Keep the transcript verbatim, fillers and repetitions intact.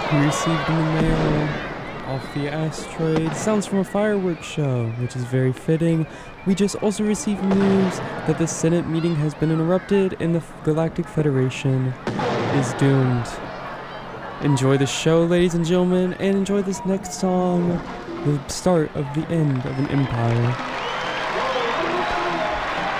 We received in the mail off the asteroid sounds from a fireworks show, which is very fitting. We just also received news that the Senate meeting has been interrupted and the Galactic Federation is doomed. Enjoy the show, ladies and gentlemen, and enjoy this next song, the start of the end of an empire.